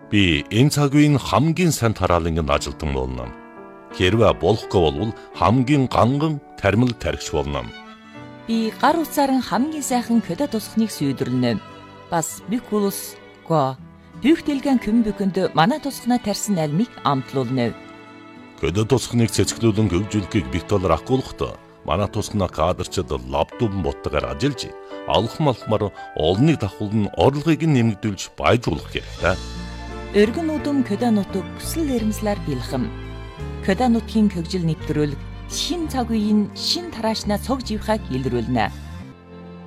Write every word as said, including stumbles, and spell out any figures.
Би энэ цаг үеийн хамгийн сайн тараалангийн ажилтан болно. Хэрвээ болохгүй бол хамгийн ганган тармил тархич болно. Би гар утсаар нь хамгийн сайхан көдө тусахныг сүйдрлэнэ. Бас бикулус го бүгдэлгэн көмбөкөнд манай тусахнаа тарьсан альмыг амтлуулна. Көдө тусахныг цэцгэлүүлэн хөгжүүлэхийг битол рахгуулахдаа манай тусахнаа кадрчид лаптопн боттойгоор ажиллаж алхам алхмаар олныг давхуулн орлогыг нэмэгдүүлж баяжуулах хэрэгтэй. Өргөн удам көдө нутаг хүсэл эрмслэр бэлхэм. Көдө нутгийн хөгжил нэвтрүүлэг шин цаг үеийн шин тараашнаа цог живхаг илрүүлнэ.